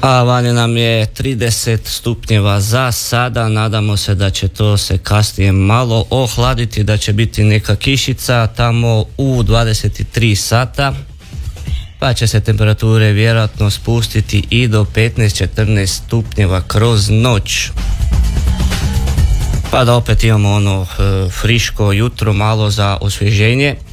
A vani nam je 30 stupnjeva za sada, nadamo se da će to se kasnije malo ohladiti, da će biti neka kišica tamo u 23 sata, pa će se temperature vjerojatno spustiti i do 15-14 stupnjeva kroz noć. Pa da opet imamo ono friško jutro malo za osvježenje.